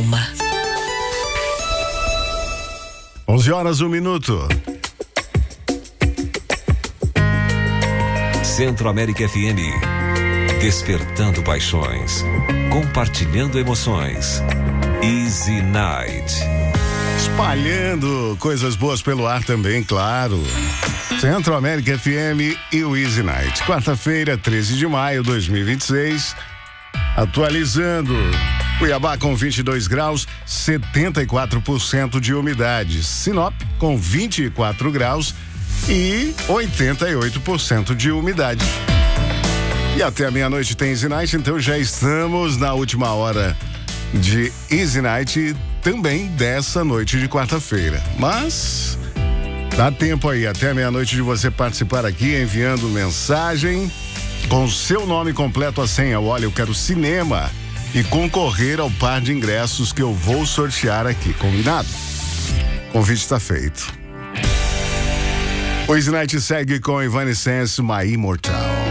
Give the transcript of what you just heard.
alma. 11h01. Centro América FM. Despertando paixões. Compartilhando emoções. Easy Night. Espalhando coisas boas pelo ar também, claro. Centro América FM e o Easy Night. Quarta-feira, 13 de maio de 2026. Atualizando. Cuiabá com 22 graus, 74% de umidade. Sinop com 24 graus e 88% de umidade. E até a meia-noite tem Easy Night, então já estamos na última hora de Easy Night também dessa noite de quarta-feira. Mas dá tempo aí, até a meia-noite, de você participar aqui, enviando mensagem com seu nome completo, a senha. Olha, eu quero cinema, e concorrer ao par de ingressos que eu vou sortear aqui, combinado? O convite está feito. O Easy Night segue com Evanescence, My Immortal.